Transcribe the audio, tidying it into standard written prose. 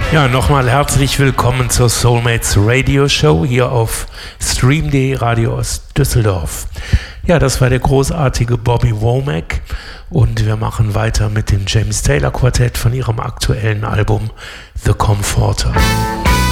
Ja, nochmal herzlich willkommen zur Soulmates Radio Show hier auf Stream.de Radio aus Düsseldorf. Ja, das war der großartige Bobby Womack und wir machen weiter mit dem James Taylor Quartett von ihrem aktuellen Album The Comforter.